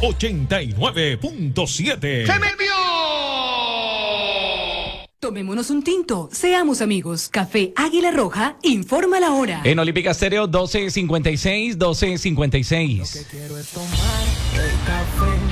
89.7. ¡Se me envió! Tomémonos un tinto, seamos amigos. Café Águila Roja, informa la hora. En Olímpica Estéreo, 12:56. Lo que quiero es tomar el café